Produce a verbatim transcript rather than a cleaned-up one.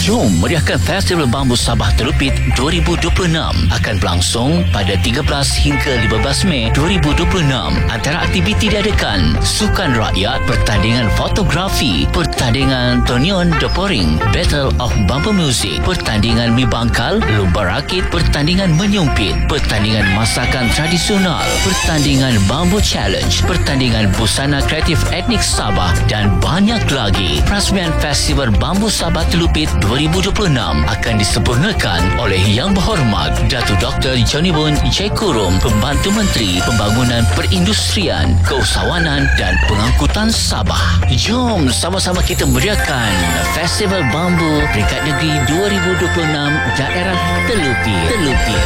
Jom meriahkan Festival Bambu Sabah Telupit dua ribu dua puluh enam akan berlangsung pada tiga belas hingga lima belas Mei dua ribu dua puluh enam. Antara aktiviti diadakan sukan rakyat, pertandingan fotografi, pertandingan Tonion Doporing, Battle of Bambu Music, pertandingan mi bangkal, lumba rakit, pertandingan menyumpit, pertandingan masakan tradisional, pertandingan Bambu Challenge, pertandingan busana kreatif etnik Sabah dan banyak lagi. Perasmian Festival Bambu Sabah Telupit dua ribu dua puluh enam akan disempurnakan oleh Yang Berhormat Datuk Doktor Johnny Boon J. Kurum, Pembantu Menteri Pembangunan Perindustrian, Keusahawanan dan Pengangkutan Sabah. Jom sama-sama kita meriahkan Festival Bambu Peringkat Negeri dua ribu dua puluh enam Daerah Telupit. Telupit.